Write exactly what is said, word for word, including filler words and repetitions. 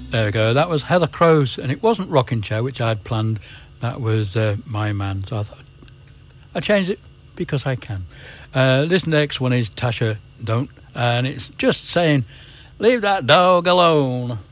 There we go. That was Heather Crowes, and it wasn't Rocking Chair, which I had planned. That was uh, My Man. So I thought I changed it because I can. Uh, this next one is Tasha Don't, and it's just saying, leave that dog alone.